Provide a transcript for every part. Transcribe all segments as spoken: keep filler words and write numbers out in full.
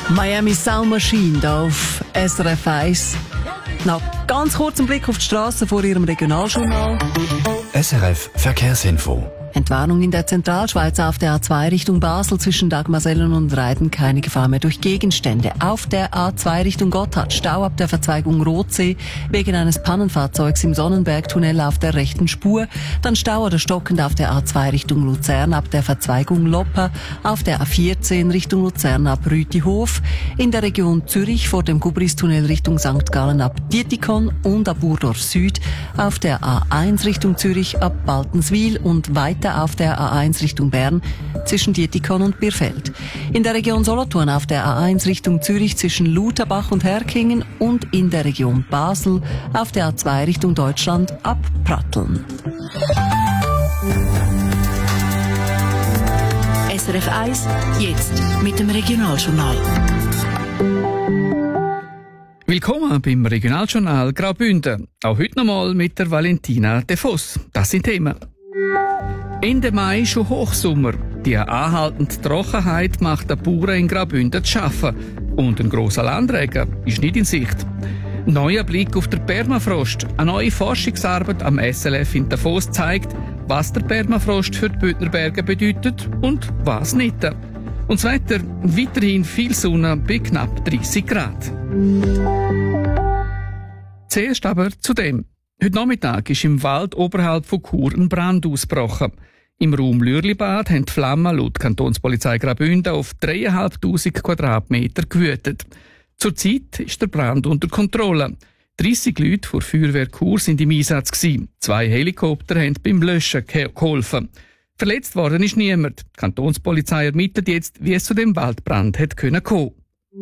Miami Sound Machine da auf S R F eins. Noch ganz kurz einen Blick auf die Straße vor Ihrem Regionaljournal. S R F Verkehrsinfo. Entwarnung in der Zentralschweiz auf der A zwei Richtung Basel zwischen Dagmarsellen und Reiden, keine Gefahr mehr durch Gegenstände. Auf der A zwei Richtung Gotthard Stau ab der Verzweigung Rotsee wegen eines Pannenfahrzeugs im Sonnenbergtunnel auf der rechten Spur. Dann Stau oder stockend auf der A zwei Richtung Luzern ab der Verzweigung Loppa, auf der A vierzehn Richtung Luzern ab Rütihof, in der Region Zürich vor dem Gubristunnel Richtung Sankt Gallen ab Dietikon und ab Urdorf Süd, auf der A eins Richtung Zürich ab Baltenswil und weiter auf der A eins Richtung Bern zwischen Dietikon und Birfeld. In der Region Solothurn auf der A eins Richtung Zürich zwischen Lutherbach und Herkingen und in der Region Basel auf der A zwei Richtung Deutschland ab Pratteln. S R F eins, jetzt mit dem Regionaljournal. Willkommen beim Regionaljournal Graubünden. Auch heute nochmal mit der Valentina De Voss. Das sind Themen. Ende Mai schon Hochsommer. Die anhaltende Trockenheit macht den Bauern in Graubünden zu schaffen. Und ein grosser Landregen ist nicht in Sicht. Neuer Blick auf den Permafrost. Eine neue Forschungsarbeit am S L F in Davos zeigt, was der Permafrost für die Bündnerberge bedeutet und was nicht. Und das Wetter, weiterhin viel Sonne bei knapp dreissig Grad. Zuerst aber zu dem. Heute Nachmittag ist im Wald oberhalb von Chur ein Brand ausgebrochen. Im Raum Lürlibad haben die Flammen laut Kantonspolizei Graubünden auf dreitausendfünfhundert Quadratmeter gewütet. Zurzeit ist der Brand unter Kontrolle. dreissig Leute von der Feuerwehr Chur sind im Einsatz gewesen. Zwei Helikopter haben beim Löschen geholfen. Verletzt worden ist niemand. Die Kantonspolizei ermittelt jetzt, wie es zu dem Waldbrand hätte kommen können.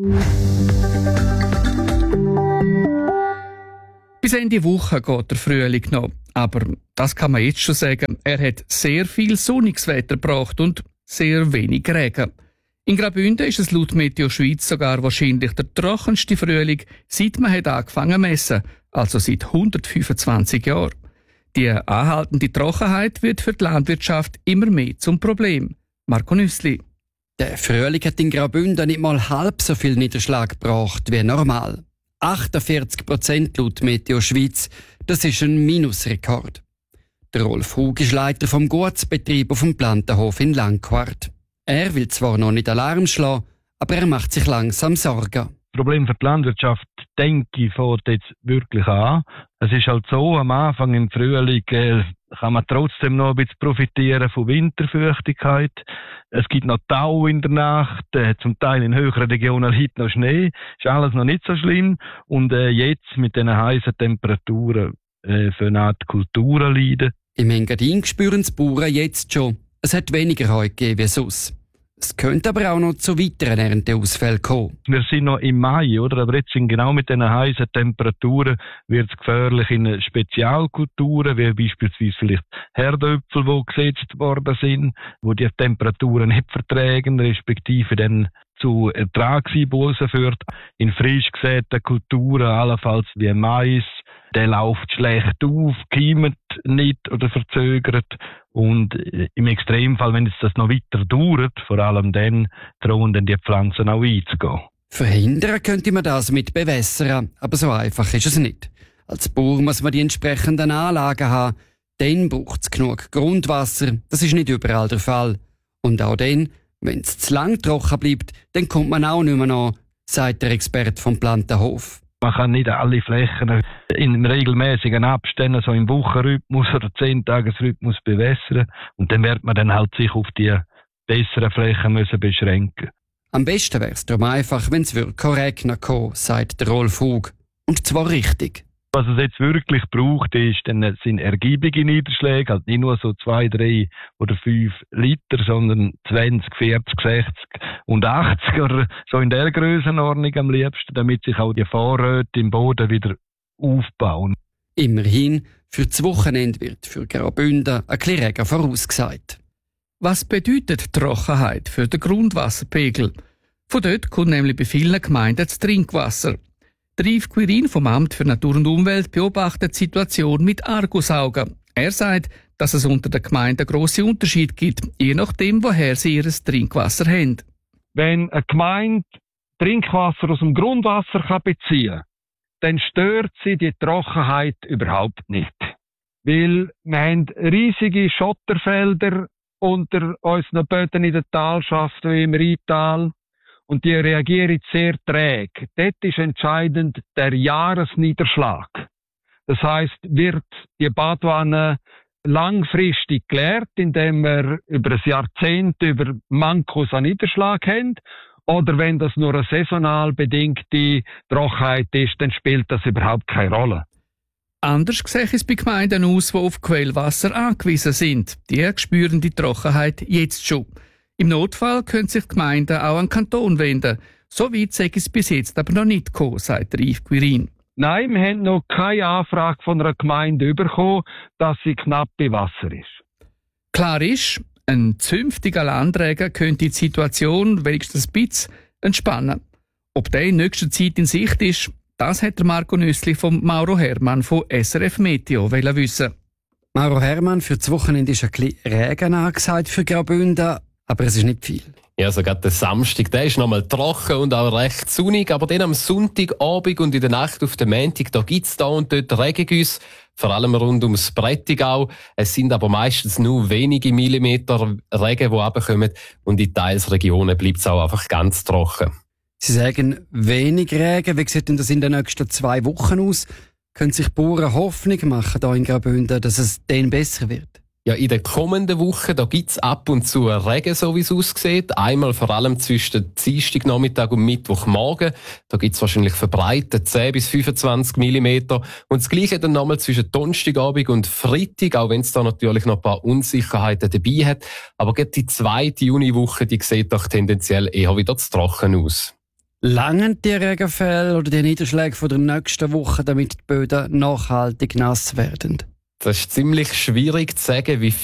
Bis Ende Woche geht der Frühling noch. Aber das kann man jetzt schon sagen. Er hat sehr viel sonniges Wetter gebracht und sehr wenig Regen. In Graubünden ist es laut Meteo Schweiz sogar wahrscheinlich der trockenste Frühling, seit man hat angefangen zu messen, also seit hundertfünfundzwanzig Jahren. Die anhaltende Trockenheit wird für die Landwirtschaft immer mehr zum Problem. Marco Nüssli. Der Frühling hat in Graubünden nicht mal halb so viel Niederschlag gebracht wie normal. achtundvierzig Prozent laut Meteo Schweiz, das ist ein Minusrekord. Der Rolf Hug ist Leiter vom Gutsbetrieb auf dem Plantenhof in Langquart. Er will zwar noch nicht Alarm schlagen, aber er macht sich langsam Sorgen. Das Problem für die Landwirtschaft, denke ich, fängt jetzt wirklich an. Es ist halt so, am Anfang im Frühling äh, kann man trotzdem noch ein bisschen profitieren von Winterfeuchtigkeit. Es gibt noch Tau in der Nacht, äh, zum Teil in höheren Regionen liegt noch Schnee. Ist alles noch nicht so schlimm. Und äh, jetzt mit diesen heißen Temperaturen äh, für eine Art Kulturen leiden. Im Engadin spüren die Bauern jetzt schon, es hat weniger Heu gegeben wie sonst. Es könnte aber auch noch zu weiteren Ernteausfällen kommen. Wir sind noch im Mai, oder? Aber jetzt sind genau mit diesen heißen Temperaturen wird es gefährlich in Spezialkulturen, wie beispielsweise vielleicht Herdöpfel, die gesetzt worden sind, wo die Temperaturen nicht vertragen, respektive dann zu Ertragseinbußen führt. In frisch gesäten Kulturen, allenfalls wie Mais, der läuft schlecht auf, keimt nicht oder verzögert. Und im Extremfall, wenn es das noch weiter dauert, vor allem dann, drohen dann die Pflanzen auch einzugehen. Verhindern könnte man das mit Bewässern, aber so einfach ist es nicht. Als Bauer muss man die entsprechenden Anlagen haben, dann braucht es genug Grundwasser, das ist nicht überall der Fall. Und auch dann, wenn es zu lang trocken bleibt, dann kommt man auch nicht mehr nach, sagt der Experte vom Plantenhof. Man kann nicht alle Flächen in regelmäßigen Abständen, so im Wochenrhythmus oder Zehntagesrhythmus bewässern. Und dann wird man dann halt sich auf die besseren Flächen müssen beschränken. Am besten wäre es darum einfach, wenn es wirklich regnen kann, sagt der Rolf Hug. Und zwar richtig. Was es jetzt wirklich braucht, ist, dann sind ergiebige Niederschläge, halt nicht nur so zwei, drei oder fünf Liter, sondern zwanzig, vierzig, sechzig und achtzig oder so in der Grössenordnung am liebsten, damit sich auch die Vorräte im Boden wieder aufbauen. Immerhin, für das Wochenende wird für Graubünden ein bisschen Regen vorausgesagt. Was bedeutet Trockenheit für den Grundwasserpegel? Von dort kommt nämlich bei vielen Gemeinden das Trinkwasser. Der Yves Quirin vom Amt für Natur und Umwelt beobachtet die Situation mit Argusaugen. Er sagt, dass es unter den Gemeinden grosse Unterschiede gibt, je nachdem, woher sie ihr Trinkwasser haben. Wenn eine Gemeinde Trinkwasser aus dem Grundwasser kann beziehen, dann stört sie die Trockenheit überhaupt nicht. Weil wir haben riesige Schotterfelder unter unseren Böden in der Talschaft wie im Rheintal und die reagieren sehr träge. Dort ist entscheidend der Jahresniederschlag. Das heisst, wird die Badwanne langfristig geleert, indem wir über ein Jahrzehnt über Mankos an Niederschlag haben, oder wenn das nur eine saisonal bedingte Trockenheit ist, dann spielt das überhaupt keine Rolle. Anders sieht es bei Gemeinden aus, die auf Quellwasser angewiesen sind. Die spüren die Trockenheit jetzt schon. Im Notfall können sich die Gemeinden auch an den Kanton wenden. So weit sei es bis jetzt aber noch nicht gekommen, sagt Yves Quirin. Nein, wir haben noch keine Anfrage von einer Gemeinde bekommen, dass sie knapp bei Wasser ist. Klar ist, ein zünftiger Landregen könnte die Situation wenigstens ein bisschen entspannen. Ob der in nächster Zeit in Sicht ist, das hat der Marco Nüssli vom Mauro Hermann von S R F Meteo wissen. Mauro Hermann, für das Wochenende ist ein bisschen Regen angesagt für Graubünden, aber es ist nicht viel. Ja, sogar der Samstag, der ist nochmal trocken und auch recht sonnig, aber dann am Sonntagabend und in der Nacht auf den Montag, da gibt's da und dort Regengüsse, vor allem rund ums Prättigau. Es sind aber meistens nur wenige Millimeter Regen, die runterkommen und in Teilsregionen bleibt es auch einfach ganz trocken. Sie sagen wenig Regen. Wie sieht denn das in den nächsten zwei Wochen aus? Können sich Bauern Hoffnung machen hier in Graubünden, dass es dann besser wird? Ja, in den kommenden Wochen, da gibt's ab und zu Regen, so wie es aussieht. Einmal vor allem zwischen Dienstagnachmittag und Mittwochmorgen. Da gibt's wahrscheinlich verbreitet zehn bis fünfundzwanzig Millimeter. Und das Gleiche dann nochmal zwischen Donnerstagabend und Freitag, auch wenn es da natürlich noch ein paar Unsicherheiten dabei hat. Aber gerade die zweite Juniwoche, die sieht doch tendenziell eher wieder zu trocken aus. Langen die Regenfälle oder die Niederschläge von der nächsten Woche, damit die Böden nachhaltig nass werden? Das ist ziemlich schwierig zu sagen, wie